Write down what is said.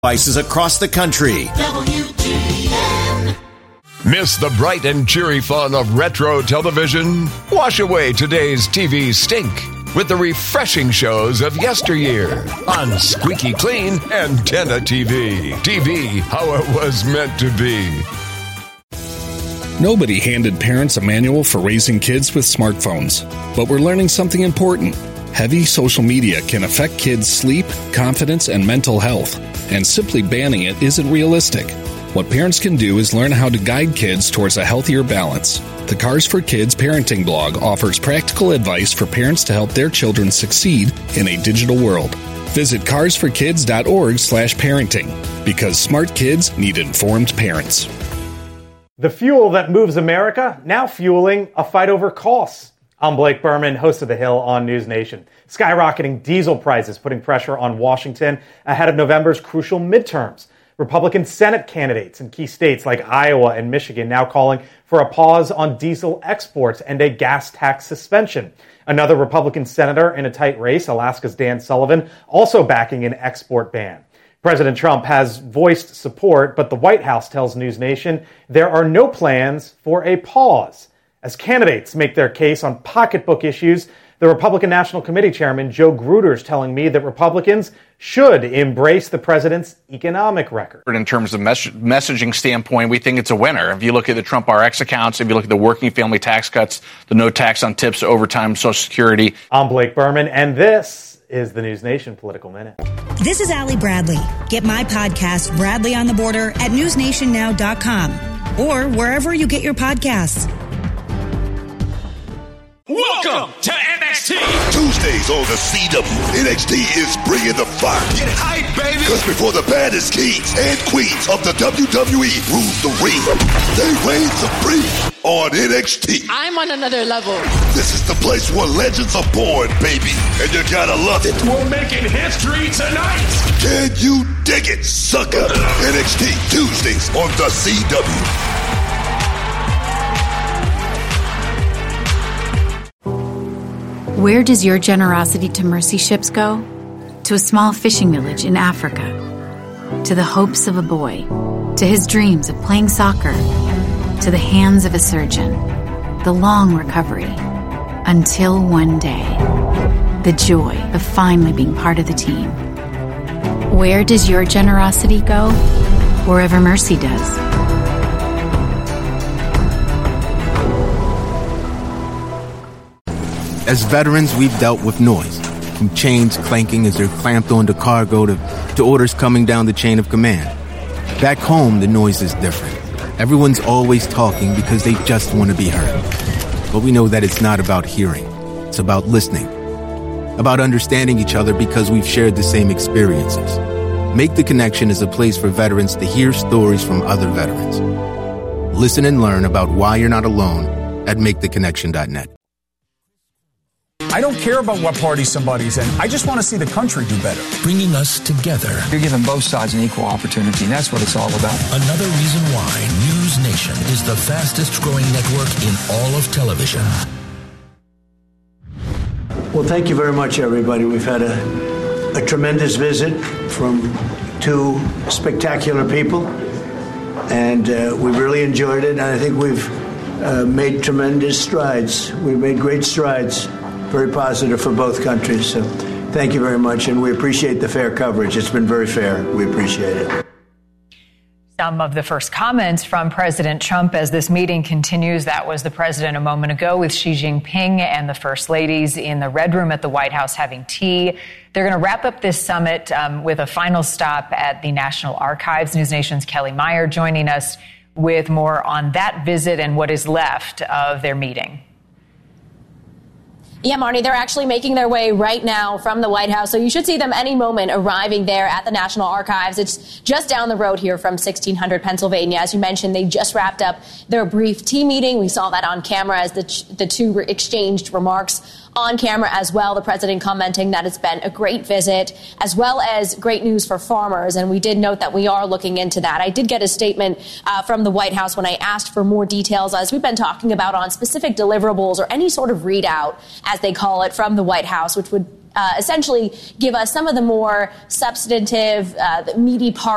devices across the country. WGN. Miss the bright and cheery fun of retro television? Wash away today's TV stink with the refreshing shows of yesteryear on Squeaky Clean Antenna TV. TV, how it was meant to be. Nobody handed parents a manual for raising kids with smartphones, but we're learning something important. Heavy social media can affect kids' sleep, confidence, and mental health, and simply banning it isn't realistic. What parents can do is learn how to guide kids towards a healthier balance. The Cars for Kids parenting blog offers practical advice for parents to help their children succeed in a digital world. Visit carsforkids.org/parenting, because smart kids need informed parents. The fuel that moves America, now fueling a fight over costs. I'm Blake Berman, host of The Hill on News Nation. Skyrocketing diesel prices putting pressure on Washington ahead of November's crucial midterms. Republican Senate candidates in key states like Iowa and Michigan now calling for a pause on diesel exports and a gas tax suspension. Another Republican senator in a tight race, Alaska's Dan Sullivan, also backing an export ban. President Trump has voiced support, but the White House tells News Nation there are no plans for a pause. As candidates make their case on pocketbook issues, the Republican National Committee Chairman Joe Gruder is telling me that Republicans should embrace the president's economic record. In terms of messaging standpoint, we think it's a winner. If you look at the Trump RX accounts, if you look at the working family tax cuts, the no tax on tips, overtime, Social Security. I'm Blake Berman, and this is the News Nation Political Minute. This is Allie Bradley. Get my podcast, Bradley on the Border, at newsnationnow.com or wherever you get your podcasts. Welcome to NXT. Tuesdays on the CW. NXT is bringing the fire. Get hype, baby. Because before the baddest kings and queens of the WWE rule the ring, they reign supreme on NXT. I'm on another level. This is the place where legends are born, baby. And you gotta love it. We're making history tonight. Can you dig it, sucker? NXT Tuesdays on the CW. Where does your generosity to mercy ships go? To a small fishing village in Africa. To the hopes of a boy. To his dreams of playing soccer. To the hands of a surgeon. The long recovery. Until one day. The joy of finally being part of the team. Where does your generosity go? Wherever mercy does. As veterans, we've dealt with noise, from chains clanking as they're clamped onto cargo to orders coming down the chain of command. Back home, the noise is different. Everyone's always talking because they just want to be heard. But we know that it's not about hearing. It's about listening. About understanding each other because we've shared the same experiences. Make the Connection is a place for veterans to hear stories from other veterans. Listen and learn about why you're not alone at MakeTheConnection.net. I don't care about what party somebody's in. I just want to see the country do better. Bringing us together. You're giving both sides an equal opportunity, and that's what it's all about. Another reason why News Nation is the fastest growing network in all of television. Well, thank you very much, everybody. We've had a tremendous visit from two spectacular people, and we really enjoyed it. And I think we've made tremendous strides. We've made great strides. Very positive for both countries. So thank you very much, and we appreciate the fair coverage. It's been very fair. We appreciate it. Some of the first comments from President Trump as this meeting continues. That was the president a moment ago with Xi Jinping and the first ladies in the Red Room at the White House having tea. They're going to wrap up this summit with a final stop at the National Archives. News Nation's Kelly Meyer joining us with more on that visit and what is left of their meeting. Yeah, Marnie, they're actually making their way right now from the White House, so you should see them any moment arriving there at the National Archives. It's just down the road here from 1600 Pennsylvania. As you mentioned, they just wrapped up their brief tea meeting. We saw that on camera as the two exchanged remarks on camera as well. The president commenting that it's been a great visit, as well as great news for farmers. And we did note that we are looking into that. I did get a statement from the White House when I asked for more details, as we've been talking about, on specific deliverables or any sort of readout, as they call it, from the White House, which would essentially give us some of the more substantive, meaty parts